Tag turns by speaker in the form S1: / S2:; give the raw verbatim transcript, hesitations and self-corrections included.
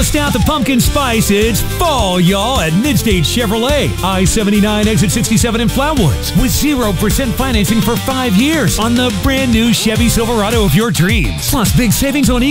S1: Bust out the pumpkin spice. It's fall, y'all, at Midstate Chevrolet. I seventy-nine, exit sixty-seven in Flatwoods. With zero percent financing for five years on the brand new Chevy Silverado of your dreams. Plus, big savings on e